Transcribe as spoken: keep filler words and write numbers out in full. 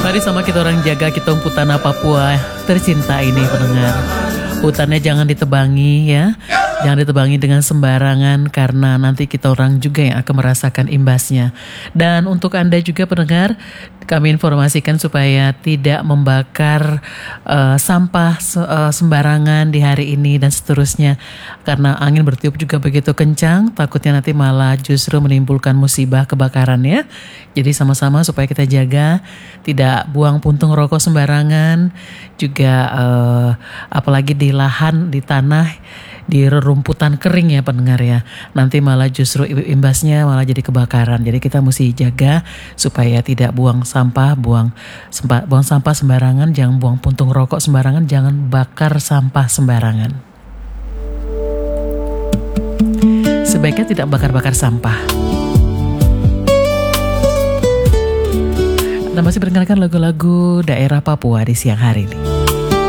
Mari sama kita orang jaga kita hutan Papua tercinta ini pendengar. Hutannya jangan ditebangi ya. Jangan ditebangi dengan sembarangan karena nanti kita orang juga yang akan merasakan imbasnya. Dan untuk Anda juga pendengar, kami informasikan supaya tidak membakar uh, sampah uh, sembarangan di hari ini dan seterusnya. Karena angin bertiup juga begitu kencang, takutnya nanti malah justru menimbulkan musibah kebakaran ya. Jadi sama-sama supaya kita jaga, tidak buang puntung rokok sembarangan, juga uh, apalagi di lahan, di tanah, di rerumputan kering ya pendengar ya. Nanti malah justru imbasnya malah jadi kebakaran. Jadi kita mesti jaga supaya tidak buang sampah, buang sempa, buang sampah sembarangan, jangan buang puntung rokok sembarangan, jangan bakar sampah sembarangan. Sebaiknya tidak bakar-bakar sampah. Anda masih mendengarkan lagu-lagu daerah Papua di siang hari ini.